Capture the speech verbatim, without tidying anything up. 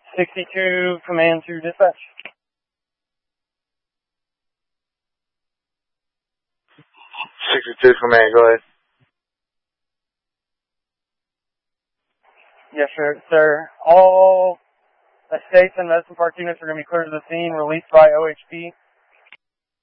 sixty-two, command to dispatch. sixty-two, command, go ahead. Yes, sir. Sir, all estates and medicine park units are going to be cleared to the scene, released by O H P.